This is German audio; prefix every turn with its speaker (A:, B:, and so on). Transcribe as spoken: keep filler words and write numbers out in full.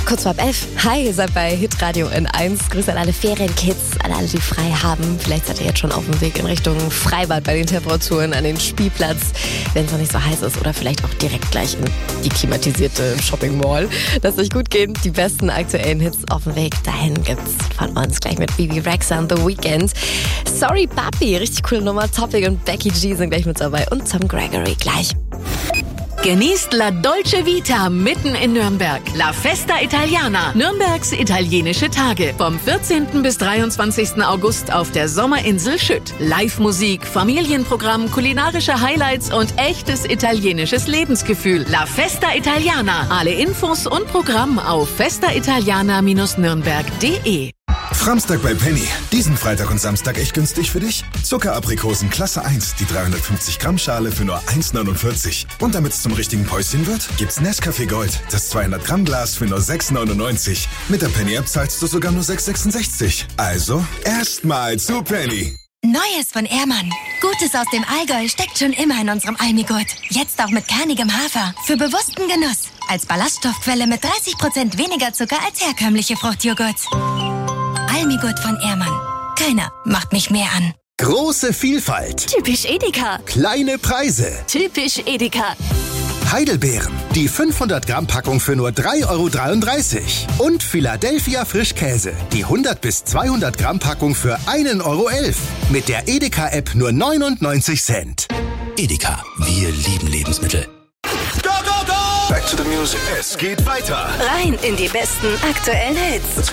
A: Kurz vor elf. Hi, ihr seid bei Hitradio N eins. Grüße an alle Ferienkids, an alle, die frei haben. Vielleicht seid ihr jetzt schon auf dem Weg in Richtung Freibad bei den Temperaturen, an den Spielplatz, wenn es noch nicht so heiß ist. Oder vielleicht auch direkt gleich in die klimatisierte Shopping Mall. Lasst euch gut gehen. Die besten aktuellen Hits auf dem Weg dahin gibt's von uns. Gleich mit Bibi Rexha und The Weeknd. Sorry Papi, richtig coole Nummer. Topic und Becky G sind gleich mit dabei. Und Tom Gregory gleich.
B: Genießt La Dolce Vita mitten in Nürnberg. La Festa Italiana, Nürnbergs italienische Tage. Vom vierzehnten bis dreiundzwanzigsten August auf der Sommerinsel Schütt. Live-Musik, Familienprogramm, kulinarische Highlights und echtes italienisches Lebensgefühl. La Festa Italiana. Alle Infos und Programm auf festa italiana Bindestrich nürnberg punkt de.
C: Framstag bei Penny. Diesen Freitag und Samstag echt günstig für dich? Zuckeraprikosen Klasse eins, die dreihundertfünfzig Gramm Schale für nur eins neunundvierzig. Und damit es zum richtigen Päuschen wird, gibt's Nescafé Gold, das zweihundert Gramm Glas für nur sechs neunundneunzig. Mit der Penny App zahlst du sogar nur sechs sechsundsechzig. Also, erstmal zu Penny.
D: Neues von Ehrmann. Gutes aus dem Allgäu steckt schon immer in unserem Almigurt. Jetzt auch mit kernigem Hafer. Für bewussten Genuss. Als Ballaststoffquelle mit dreißig Prozent weniger Zucker als herkömmliche Fruchtjoghurts. Almigurt von Ehrmann. Keiner macht mich mehr an.
E: Große Vielfalt.
A: Typisch Edeka.
E: Kleine Preise.
A: Typisch Edeka.
E: Heidelbeeren. Die fünfhundert Gramm Packung für nur drei Euro dreiunddreißig. Und Philadelphia Frischkäse. Die hundert bis zweihundert Gramm Packung für ein Euro elf. Mit der Edeka-App nur neunundneunzig Cent.
F: Edeka. Wir lieben Lebensmittel.
C: Go, go, go! Back to the music. Es geht weiter.
A: Rein in die besten aktuellen Hits.